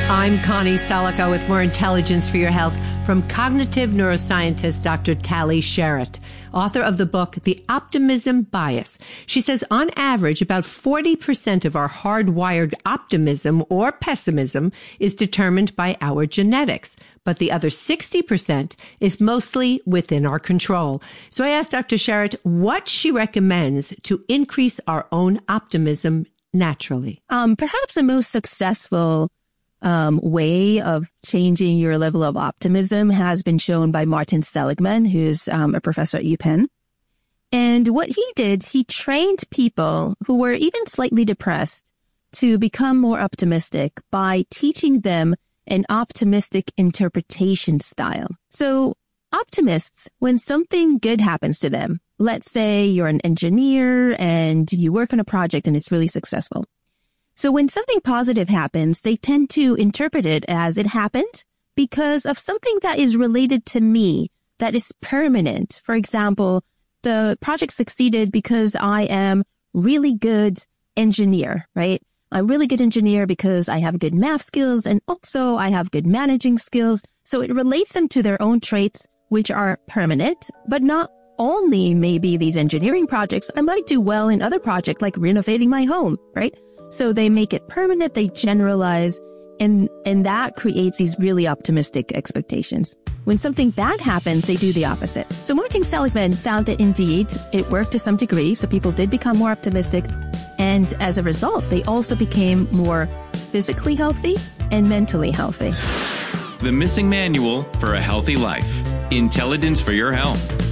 I'm Connie Salico with more intelligence for your health from cognitive neuroscientist Dr. Tali Sharot, author of the book, The Optimism Bias. She says on average, about 40% of our hardwired optimism or pessimism is determined by our genetics, but the other 60% is mostly within our control. So I asked Dr. Sharot what she recommends to increase our own optimism naturally. Perhaps the most successful way of changing your level of optimism has been shown by Martin Seligman, who's a professor at UPenn. And what he did, he trained people who were even slightly depressed to become more optimistic by teaching them an optimistic interpretation style. So optimists, when something good happens to them, let's say you're an engineer and you work on a project and it's really successful. So when something positive happens, they tend to interpret it as it happened because of something that is related to me, that is permanent. For example, the project succeeded because I am really good engineer, right? I'm really good engineer because I have good math skills and also I have good managing skills. So it relates them to their own traits, which are permanent, but not only maybe these engineering projects. I might do well in other projects like renovating my home, right? So they make it permanent, they generalize, and that creates these really optimistic expectations. When something bad happens, they do the opposite. So Martin Seligman found that indeed it worked to some degree, so people did become more optimistic, and as a result, they also became more physically healthy and mentally healthy. The Missing Manual for a Healthy Life. Intelligence for your health.